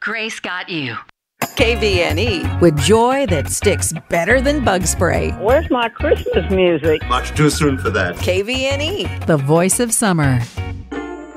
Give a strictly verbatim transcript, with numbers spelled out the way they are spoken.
Grace got you. K V N E, with joy that sticks better than bug spray. Where's my Christmas music? Much too soon for that. K V N E, the voice of summer.